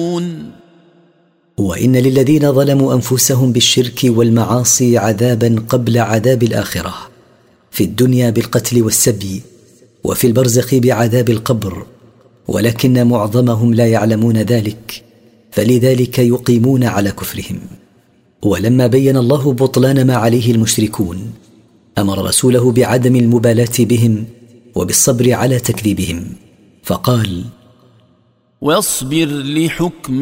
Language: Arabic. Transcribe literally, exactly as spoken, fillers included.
وإن للذين ظلموا أنفسهم بالشرك والمعاصي عذابا قبل عذاب الآخرة، في الدنيا بالقتل والسبي، وفي البرزخ بعذاب القبر، ولكن معظمهم لا يعلمون ذلك، فلذلك يقيمون على كفرهم. ولما بين الله بطلان ما عليه المشركون، أمر رسوله بعدم المبالاة بهم وبالصبر على تكذيبهم، فقال: واصبر لحكم